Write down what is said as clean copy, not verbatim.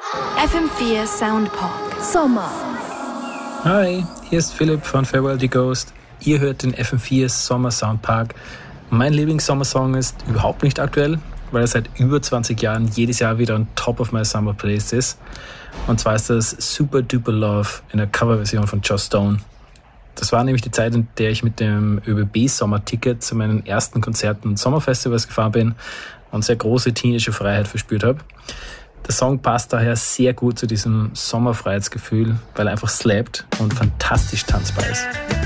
FM4 Soundpark Sommer. Hi, hier ist Philipp von Farewell the Ghost. Ihr hört den FM4 Sommer Soundpark. Mein Lieblings-Sommersong ist überhaupt nicht aktuell, weil er seit über 20 Jahren jedes Jahr wieder on top of my summer playlist ist. Und zwar ist das Super Duper Love in der Coverversion von Joss Stone. Das war nämlich die Zeit, in der ich mit dem ÖBB-Sommerticket zu meinen ersten Konzerten und Sommerfestivals gefahren bin und sehr große teenager Freiheit verspürt habe. Der Song passt daher sehr gut zu diesem Sommerfreiheitsgefühl, weil er einfach slappt und fantastisch tanzbar ist.